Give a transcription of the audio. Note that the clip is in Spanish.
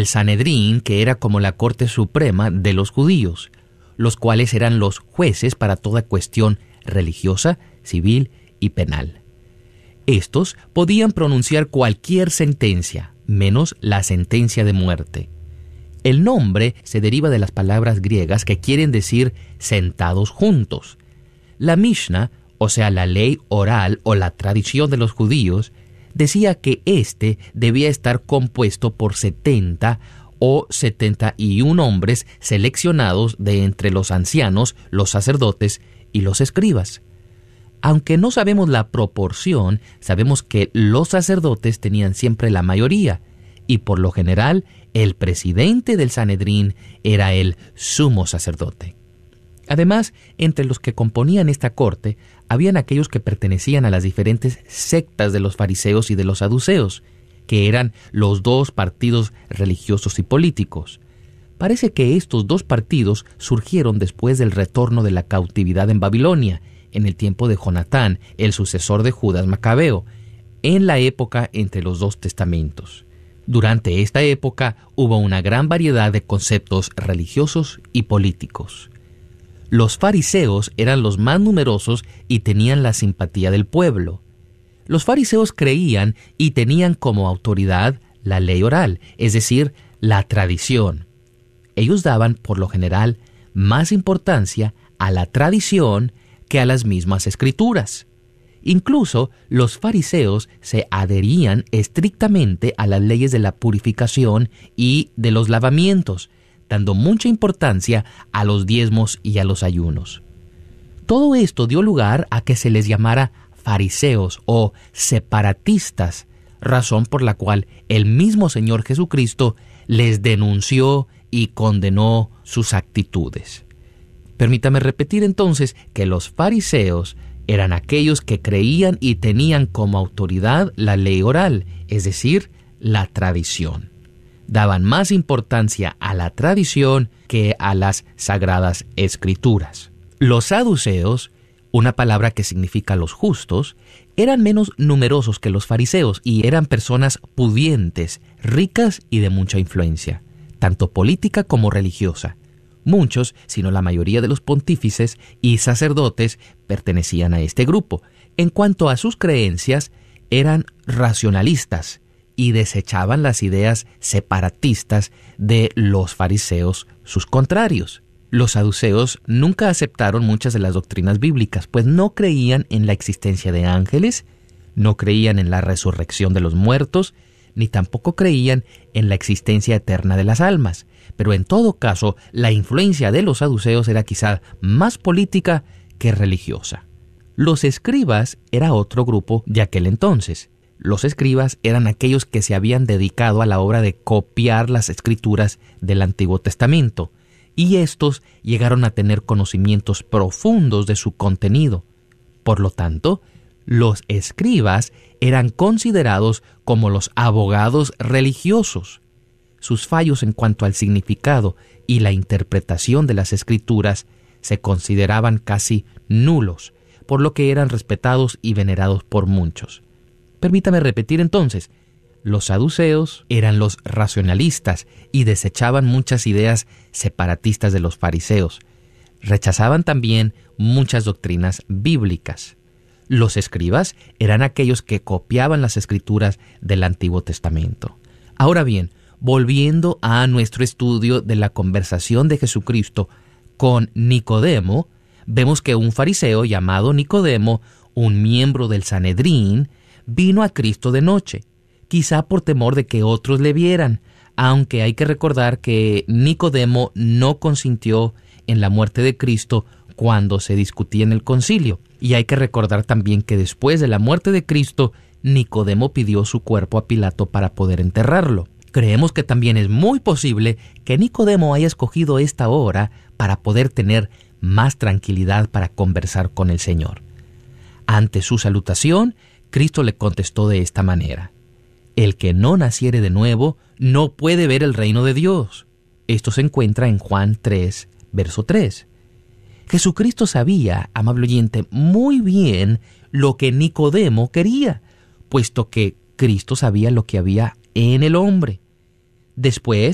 el Sanedrín, que era como la Corte Suprema de los judíos, los cuales eran los jueces para toda cuestión religiosa, civil y penal. Estos podían pronunciar cualquier sentencia, menos la sentencia de muerte. El nombre se deriva de las palabras griegas que quieren decir sentados juntos. La Mishnah, o sea, la ley oral o la tradición de los judíos, decía que éste debía estar compuesto por 70 o 71 hombres seleccionados de entre los ancianos, los sacerdotes y los escribas. Aunque no sabemos la proporción, sabemos que los sacerdotes tenían siempre la mayoría, y por lo general el presidente del Sanedrín era el sumo sacerdote. Además, entre los que componían esta corte, habían aquellos que pertenecían a las diferentes sectas de los fariseos y de los saduceos, que eran los dos partidos religiosos y políticos. Parece que estos dos partidos surgieron después del retorno de la cautividad en Babilonia, en el tiempo de Jonatán, el sucesor de Judas Macabeo, en la época entre los dos testamentos. Durante esta época hubo una gran variedad de conceptos religiosos y políticos. Los fariseos eran los más numerosos y tenían la simpatía del pueblo. Los fariseos creían y tenían como autoridad la ley oral, es decir, la tradición. Ellos daban, por lo general, más importancia a la tradición que a las mismas escrituras. Incluso los fariseos se adherían estrictamente a las leyes de la purificación y de los lavamientos, dando mucha importancia a los diezmos y a los ayunos. Todo esto dio lugar a que se les llamara fariseos o separatistas, razón por la cual el mismo Señor Jesucristo les denunció y condenó sus actitudes. Permítame repetir entonces que los fariseos eran aquellos que creían y tenían como autoridad la ley oral, es decir, la tradición. Daban más importancia a la tradición que a las sagradas escrituras. Los saduceos, una palabra que significa los justos, eran menos numerosos que los fariseos y eran personas pudientes, ricas y de mucha influencia, tanto política como religiosa. Muchos, si no la mayoría de los pontífices y sacerdotes pertenecían a este grupo. En cuanto a sus creencias, eran racionalistas y desechaban las ideas separatistas de los fariseos, sus contrarios. Los saduceos nunca aceptaron muchas de las doctrinas bíblicas, pues no creían en la existencia de ángeles, no creían en la resurrección de los muertos, ni tampoco creían en la existencia eterna de las almas. Pero en todo caso, la influencia de los saduceos era quizá más política que religiosa. Los escribas era otro grupo de aquel entonces. Los escribas eran aquellos que se habían dedicado a la obra de copiar las escrituras del Antiguo Testamento, y estos llegaron a tener conocimientos profundos de su contenido. Por lo tanto, los escribas eran considerados como los abogados religiosos. Sus fallos en cuanto al significado y la interpretación de las escrituras se consideraban casi nulos, por lo que eran respetados y venerados por muchos. Permítame repetir entonces, los saduceos eran los racionalistas y desechaban muchas ideas separatistas de los fariseos. Rechazaban también muchas doctrinas bíblicas. Los escribas eran aquellos que copiaban las escrituras del Antiguo Testamento. Ahora bien, volviendo a nuestro estudio de la conversación de Jesucristo con Nicodemo, vemos que un fariseo llamado Nicodemo, un miembro del Sanedrín, vino a Cristo de noche, quizá por temor de que otros le vieran, aunque hay que recordar que Nicodemo no consintió en la muerte de Cristo cuando se discutía en el concilio. Y hay que recordar también que después de la muerte de Cristo, Nicodemo pidió su cuerpo a Pilato para poder enterrarlo. Creemos que también es muy posible que Nicodemo haya escogido esta hora para poder tener más tranquilidad para conversar con el Señor. Ante su salutación, Cristo le contestó de esta manera: el que no naciere de nuevo no puede ver el reino de Dios. Esto se encuentra en Juan 3, verso 3. Jesucristo sabía, amable oyente, muy bien lo que Nicodemo quería, puesto que Cristo sabía lo que había en el hombre. Después,